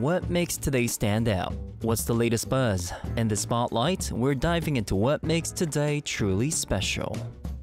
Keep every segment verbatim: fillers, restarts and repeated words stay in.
What makes today stand out? What's the latest buzz? In the spotlight, we're diving into what makes today truly special.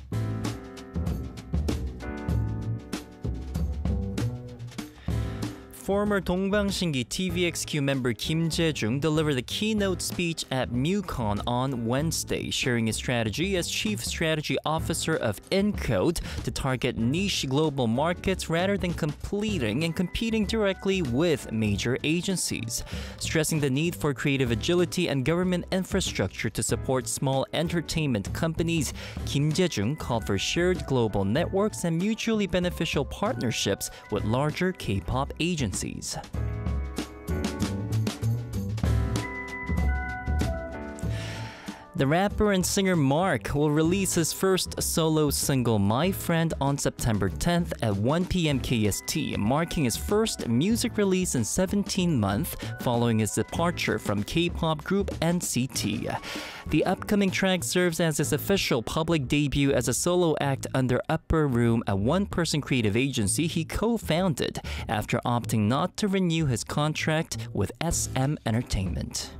Former 동방신기 T V X Q member Kim Jae-jung delivered a keynote speech at MUCON on Wednesday, sharing his strategy as Chief Strategy Officer of Encode to target niche global markets rather than completing and competing directly with major agencies. Stressing the need for creative agility and government infrastructure to support small entertainment companies, Kim Jae-jung called for shared global networks and mutually beneficial partnerships with larger K-pop agencies. The rapper and singer Mark will release his first solo single, My Friend, on September tenth at one p m K S T, marking his first music release in seventeen months following his departure from K-pop group N C T. The upcoming track serves as his official public debut as a solo act under Upper Room, a one-person creative agency he co-founded after opting not to renew his contract with S M Entertainment.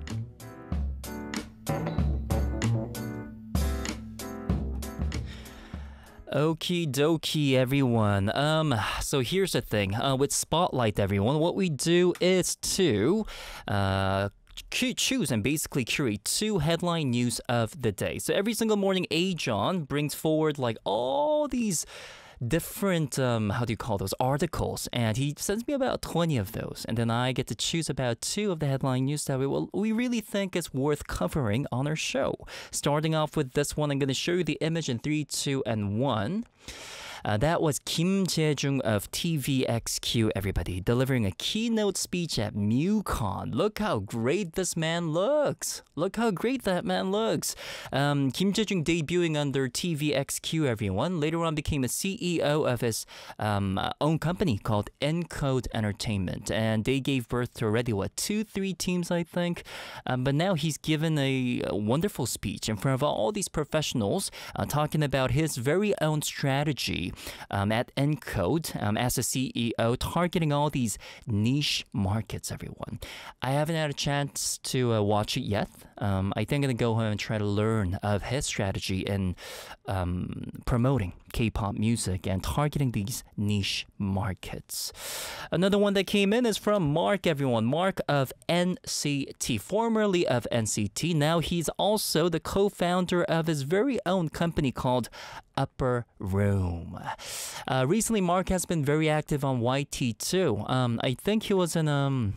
Okie dokie, everyone. Um, so here's the thing. Uh, with Spotlight, everyone, what we do is to uh, choose and basically curate two headline news of the day. So every single morning, Ajon brings forward like all these different, um, how do you call those, articles, and he sends me about twenty of those, and then I get to choose about two of the headline news that we will we really think is worth covering on our show. Starting off with this one, I'm going to show you the image in three, two, and one. Uh, that was Kim Jae-jung of T V X Q, everybody, delivering a keynote speech at MUCON. Look how great this man looks. Look how great that man looks. Um, Kim Jae-jung debuting under T V X Q, everyone. Later on became a C E O of his um, own company called Encode Entertainment. And they gave birth to already, what, two, three teams, I think. Um, but now he's given a, a wonderful speech in front of all these professionals uh, talking about his very own strategy Um, at Encode um, as a C E O, targeting all these niche markets, everyone. I haven't had a chance to uh, watch it yet. Um, I think I'm going to go home and try to learn of his strategy in um, promoting K-pop music and targeting these niche markets. Another one that came in is from Mark, everyone. Mark of N C T, formerly of N C T. Now he's also the co-founder of his very own company called Upper Room. Uh, recently, Mark has been very active on Y T too. Um, I think he was in um,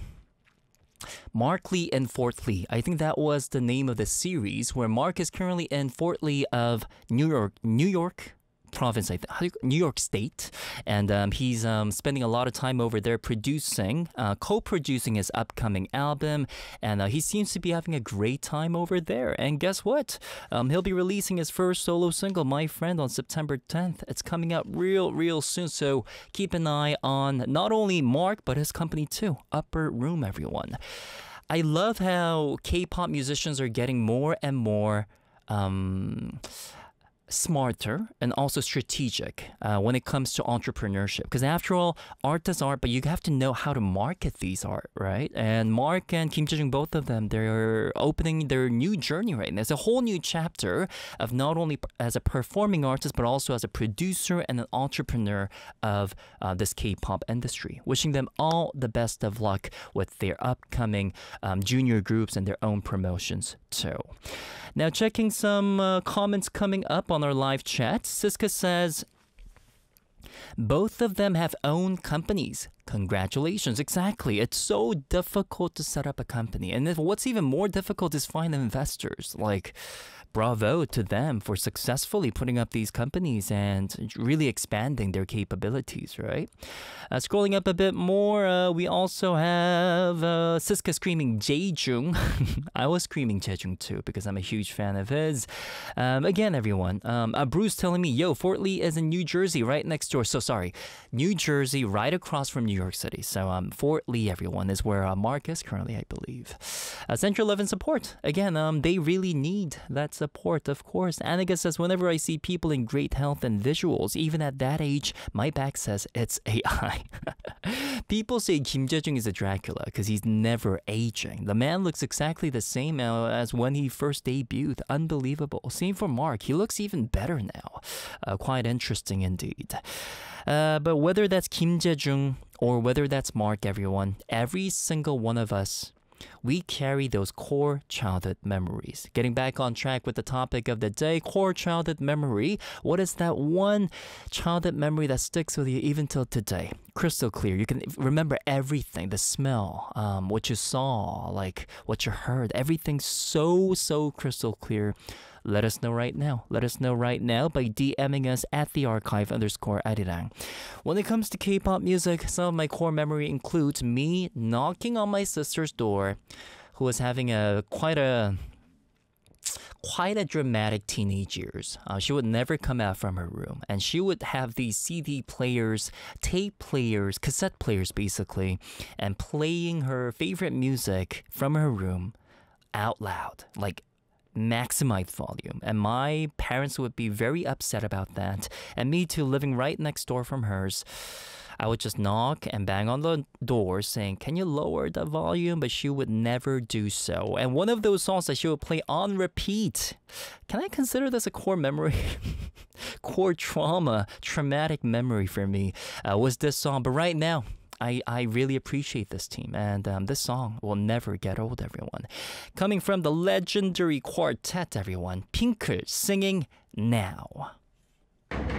Mark Lee and Fort Lee. I think that was the name of the series, where Mark is currently in Fort Lee of New York, New York province, I think, New York State, and um, he's um, spending a lot of time over there producing, uh, co-producing his upcoming album, and uh, he seems to be having a great time over there. And guess what? Um, he'll be releasing his first solo single, My Friend, on September tenth. It's coming out real, real soon, so keep an eye on not only Mark, but his company too, Upper Room, everyone. I love how K-pop musicians are getting more and more Um, smarter and also strategic uh, when it comes to entrepreneurship, because after all, art is art, but you have to know how to market these art, right? And Mark and Kim Jae-jung, both of them, they're opening their new journey right now. It's a whole new chapter of not only as a performing artist, but also as a producer and an entrepreneur of uh, this K-pop industry. Wishing them all the best of luck with their upcoming um, junior groups and their own promotions too. Now, checking some uh, comments coming up on our live chat. Siska says, both of them have owned companies. Congratulations. Exactly. It's so difficult to set up a company. And what's even more difficult is find investors. Like, bravo to them for successfully putting up these companies and really expanding their capabilities, right? Uh, scrolling up a bit more, uh, we also have uh, Siska screaming Jae-jung. I was screaming Jae-jung too because I'm a huge fan of his. Um, again, everyone, um, uh, Bruce telling me, yo, Fort Lee is in New Jersey, right next door. So sorry, New Jersey, right across from New York City. So um, Fort Lee, everyone, is where uh, Mark is currently, I believe. Uh, Central eleven support. Again, um, they really need that support, of course. Anaga says, whenever I see people in great health and visuals, even at that age, my back says it's A I. People say Kim Jae-jung is a Dracula because he's never aging. The man looks exactly the same uh, as when he first debuted. Unbelievable. Same for Mark. He looks even better now. Uh, quite interesting indeed. Uh, but whether that's Kim Jae-jung or whether that's Mark, everyone, every single one of us, we carry those core childhood memories. Getting back on track with the topic of the day, core childhood memory. What is that one childhood memory that sticks with you even till today? Crystal clear. You can remember everything, the smell, um, what you saw, like what you heard. Everything's so, so crystal clear. Let us know right now. Let us know right now by DMing us at the archive underscore arirang. When it comes to K-pop music, some of my core memory includes me knocking on my sister's door, who was having a quite a quite a dramatic teenage years. Uh, she would never come out from her room, and she would have these C D players, tape players, cassette players basically, and playing her favorite music from her room out loud, like maximized volume. And my parents would be very upset about that, and me too, living right next door from hers. I would just knock and bang on the door saying, can you lower the volume? But she would never do so. And one of those songs that she would play on repeat, can I consider this a core memory? Core trauma, traumatic memory for me uh, was this song. But right now, I, I really appreciate this team, and um, this song will never get old, everyone. Coming from the legendary quartet, everyone, Pinkle singing Now.